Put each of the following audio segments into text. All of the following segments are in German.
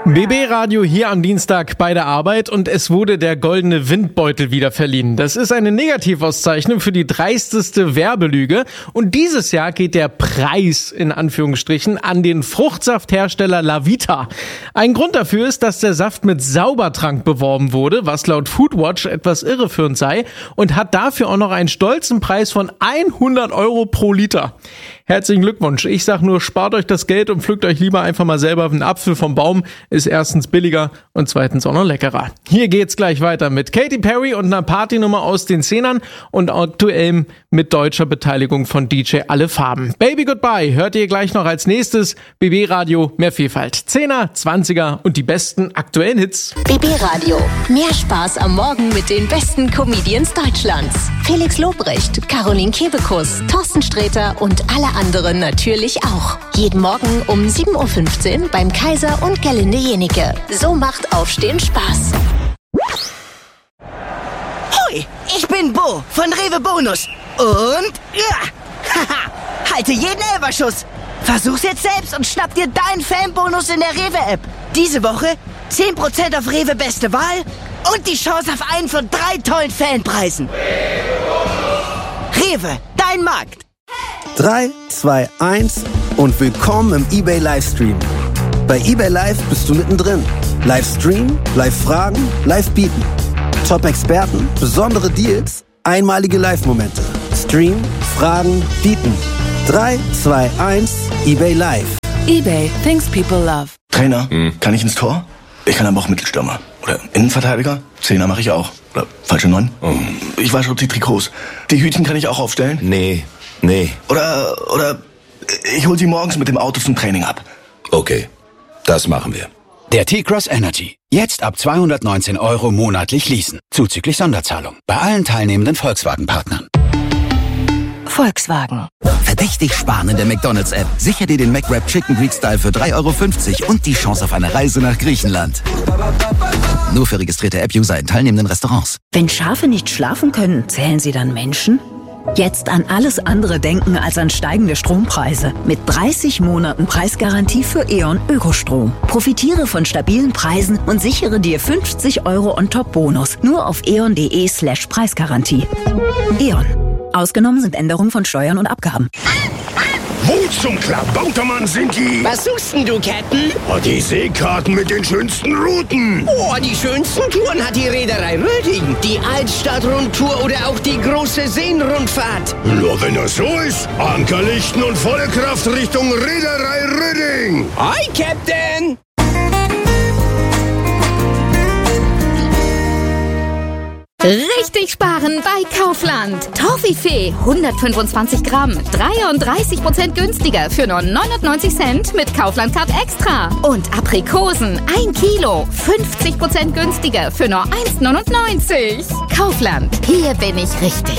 BB Radio hier am Dienstag bei der Arbeit und es wurde der Goldene Windbeutel wieder verliehen. Das ist eine Negativauszeichnung für die dreisteste Werbelüge und dieses Jahr geht der Preis in Anführungsstrichen an den Fruchtsafthersteller Lavita. Ein Grund dafür ist, dass der Saft mit Saubertrank beworben wurde, was laut Foodwatch etwas irreführend sei und hat dafür auch noch einen stolzen Preis von 100 € pro Liter. Herzlichen Glückwunsch. Ich sag nur, spart euch das Geld und pflückt euch lieber einfach mal selber einen Apfel vom Baum. Ist erstens billiger und zweitens auch noch leckerer. Hier geht's gleich weiter mit Katy Perry und einer Partynummer aus den 10ern und aktuell mit deutscher Beteiligung von DJ Alle Farben. Baby Goodbye hört ihr gleich noch als nächstes. BB Radio, mehr Vielfalt. 10er, 20er und die besten aktuellen Hits. BB Radio, mehr Spaß am Morgen mit den besten Comedians Deutschlands. Felix Lobrecht, Caroline Kebekus, Thorsten Sträter und alle anderen natürlich auch. Jeden Morgen um 7.15 Uhr beim Kaiser und Gerlinde Jenike. So macht Aufstehen Spaß. Hoi, ich bin Bo von Rewe Bonus. Und haha, halte jeden Elferschuss. Versuch's jetzt selbst und schnapp dir deinen Fanbonus in der Rewe-App. Diese Woche 10% auf Rewe Beste Wahl und die Chance auf einen von 3 tollen Fanpreisen. Rewe, dein Markt. 3, 2, 1 und willkommen im eBay Livestream. Bei eBay Live bist du mittendrin. Livestream, Live-Fragen, Live-Bieten. Top-Experten, besondere Deals, einmalige Live-Momente. Stream, Fragen, Bieten. 3, 2, 1, eBay Live. eBay, things people love. Trainer, kann ich ins Tor? Ich kann aber auch Mittelstürmer. Oder Innenverteidiger? Zehner mache ich auch. Oder falsche 9? Ich wasche die Trikots. Die Hütchen kann ich auch aufstellen? Nee. Oder ich hol sie morgens mit dem Auto zum Training ab. Okay, das machen wir. Der T-Cross Energy. Jetzt ab 219 € monatlich leasen. Zuzüglich Sonderzahlung. Bei allen teilnehmenden Volkswagen-Partnern. Volkswagen. Verdächtig sparen in der McDonald's-App. Sicher dir den McWrap Chicken Greek Style für 3,50 € und die Chance auf eine Reise nach Griechenland. Nur für registrierte App-User in teilnehmenden Restaurants. Wenn Schafe nicht schlafen können, zählen sie dann Menschen? Jetzt an alles andere denken als an steigende Strompreise. Mit 30 Monaten Preisgarantie für E.ON Ökostrom. Profitiere von stabilen Preisen und sichere dir 50 € on top Bonus. Nur auf eon.de/Preisgarantie. E.ON. Ausgenommen sind Änderungen von Steuern und Abgaben. Wo zum Klabautermann sind die? Was suchst denn du, Captain? Oh, die Seekarten mit den schönsten Routen. Oh, die schönsten Touren hat die Reederei Röding. Die Altstadt-Rundtour oder auch die große Seenrundfahrt. Nur wenn das so ist, Anker lichten und volle Kraft Richtung Reederei Röding. Hi, Captain! Richtig sparen bei Kaufland. Toffifee 125 Gramm, 33% günstiger für nur 99 Cent mit Kaufland Card Extra. Und Aprikosen 1 Kilo, 50% günstiger für nur 1,99. Kaufland, hier bin ich richtig.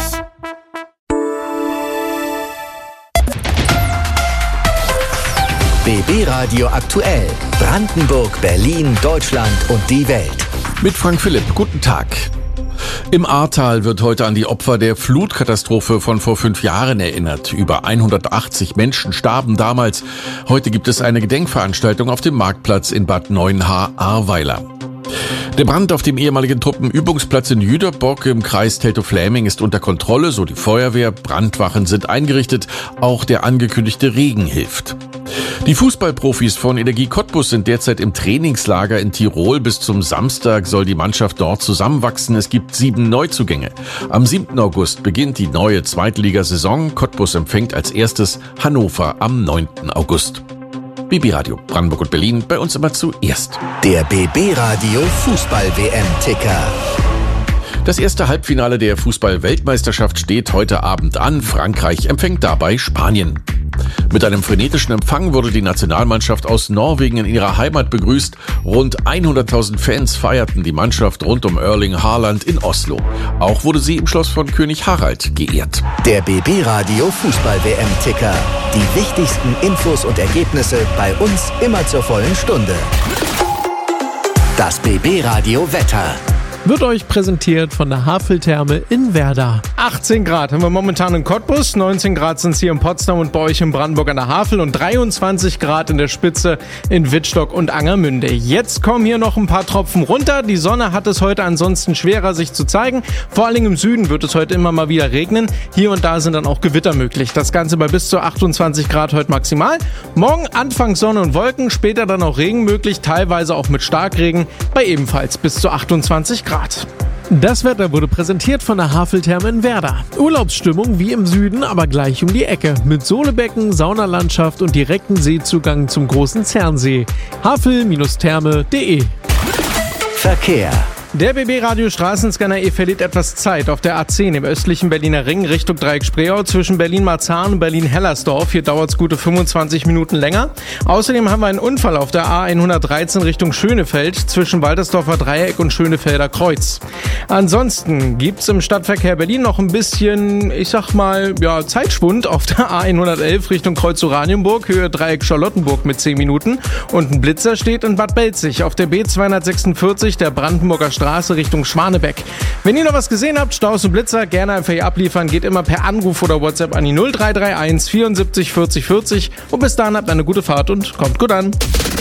BB Radio aktuell. Brandenburg, Berlin, Deutschland und die Welt. Mit Frank Philipp, guten Tag. Im Ahrtal wird heute an die Opfer der Flutkatastrophe von vor 5 Jahren erinnert. Über 180 Menschen starben damals. Heute gibt es eine Gedenkveranstaltung auf dem Marktplatz in Bad Neuenahr-Ahrweiler. Der Brand auf dem ehemaligen Truppenübungsplatz in Jüterbock im Kreis Teltow-Fläming ist unter Kontrolle, so die Feuerwehr. Brandwachen sind eingerichtet. Auch der angekündigte Regen hilft. Die Fußballprofis von Energie Cottbus sind derzeit im Trainingslager in Tirol. Bis zum Samstag soll die Mannschaft dort zusammenwachsen. Es gibt 7 Neuzugänge. Am 7. August beginnt die neue Zweitligasaison. Cottbus empfängt als erstes Hannover am 9. August. BB Radio Brandenburg und Berlin, bei uns immer zuerst. Der BB Radio Fußball-WM-Ticker. Das erste Halbfinale der Fußball-Weltmeisterschaft steht heute Abend an. Frankreich empfängt dabei Spanien. Mit einem frenetischen Empfang wurde die Nationalmannschaft aus Norwegen in ihrer Heimat begrüßt. Rund 100.000 Fans feierten die Mannschaft rund um Erling Haaland in Oslo. Auch wurde sie im Schloss von König Harald geehrt. Der BB Radio Fußball-WM-Ticker. Die wichtigsten Infos und Ergebnisse bei uns immer zur vollen Stunde. Das BB Radio Wetter. wird euch präsentiert von der Haveltherme in Werder. 18 Grad haben wir momentan in Cottbus, 19 Grad sind es hier in Potsdam und bei euch in Brandenburg an der Havel und 23 Grad in der Spitze in Wittstock und Angermünde. Jetzt kommen hier noch ein paar Tropfen runter. Die Sonne hat es heute ansonsten schwerer, sich zu zeigen. Vor allem im Süden wird es heute immer mal wieder regnen. Hier und da sind dann auch Gewitter möglich. Das Ganze bei bis zu 28 Grad heute maximal. Morgen anfangs Sonne und Wolken, später dann auch Regen möglich, teilweise auch mit Starkregen bei ebenfalls bis zu 28 Grad. Das Wetter wurde präsentiert von der Haveltherme in Werder. Urlaubsstimmung wie im Süden, aber gleich um die Ecke. Mit Sohlebecken, Saunalandschaft und direkten Seezugang zum großen Zernsee. havel-therme.de. Verkehr. Der BB-Radio Straßenscanner verliert etwas Zeit auf der A10 im östlichen Berliner Ring Richtung Dreieck Spreeau zwischen Berlin-Marzahn und Berlin-Hellersdorf. Hier dauert es gute 25 Minuten länger. Außerdem haben wir einen Unfall auf der A113 Richtung Schönefeld zwischen Waltersdorfer Dreieck und Schönefelder Kreuz. Ansonsten gibt's im Stadtverkehr Berlin noch ein bisschen, Zeitschwund auf der A111 Richtung Kreuz Oranienburg, Höhe Dreieck Charlottenburg mit 10 Minuten. Und ein Blitzer steht in Bad Belzig auf der B246 der Brandenburger Straße Richtung Schwanebeck. Wenn ihr noch was gesehen habt, Staus und Blitzer, gerne einfach hier abliefern. Geht immer per Anruf oder WhatsApp an die 0331 74 40 40. Und bis dahin habt eine gute Fahrt und kommt gut an.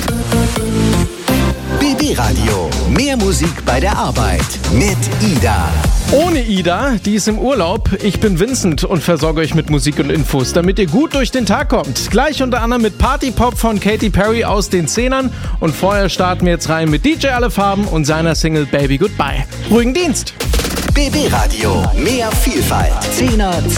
BB Radio. Mehr Musik bei der Arbeit. Mit Ida. Ohne Ida, die ist im Urlaub. Ich bin Vincent und versorge euch mit Musik und Infos, damit ihr gut durch den Tag kommt. Gleich unter anderem mit Party-Pop von Katy Perry aus den 10ern. Und vorher starten wir jetzt rein mit DJ Alle Farben und seiner Single Baby Goodbye. Ruhigen Dienst! BB Radio. Mehr Vielfalt. 10er,